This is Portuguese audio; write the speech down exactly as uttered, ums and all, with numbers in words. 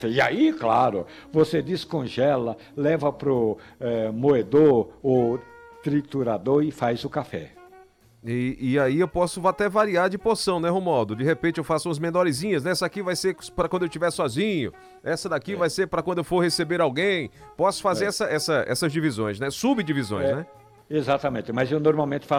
E aí, claro, você descongela, leva para o moedor ou triturador e faz o café. E, e aí eu posso até variar de porção, né, Romualdo? De repente eu faço umas menorzinhas, né? Essa aqui vai ser para quando eu estiver sozinho, essa daqui É, vai ser para quando eu for receber alguém. Posso fazer é, essa, essa, essas divisões, né? Subdivisões, é, né? exatamente, mas eu normalmente faço